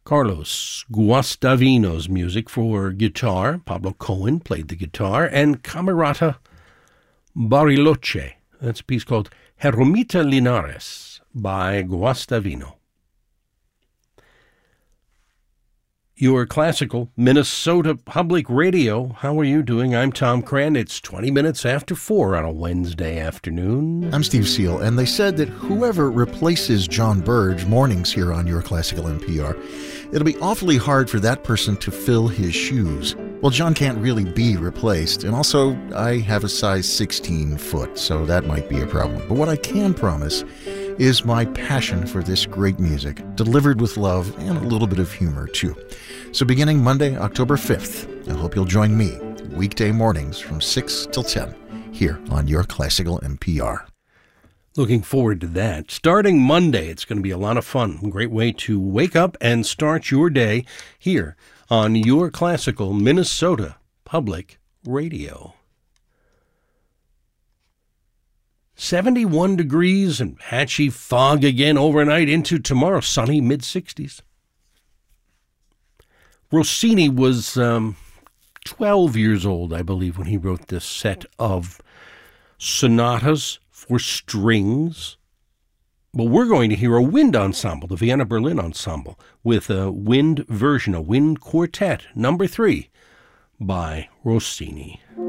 Carlos Guastavino's music for guitar. Pablo Cohen played the guitar. And Camerata Bariloche. That's a piece called Hermita Linares by Guastavino. Your classical Minnesota Public Radio. How are you doing? I'm Tom Cran. It's 20 minutes after 4 on a Wednesday afternoon. I'm Steve Seal, and they said that whoever replaces John Burge mornings here on Your Classical NPR, it'll be awfully hard for that person to fill his shoes. Well, John can't really be replaced, and also I have a size 16 foot, so that might be a problem. But what I can promise is my passion for this great music, delivered with love and a little bit of humor, too. So beginning Monday, October 5th, I hope you'll join me weekday mornings from 6 till 10 here on Your Classical NPR. Looking forward to that. Starting Monday, it's going to be a lot of fun. A great way to wake up and start your day here on Your Classical Minnesota Public Radio. 71 degrees and patchy fog again overnight into tomorrow. Sunny, mid-60s. Rossini was 12 years old, I believe, when he wrote this set of sonatas for strings. But we're going to hear a wind ensemble, the Vienna Berlin Ensemble, with a wind version, a wind quartet, number 3, by Rossini.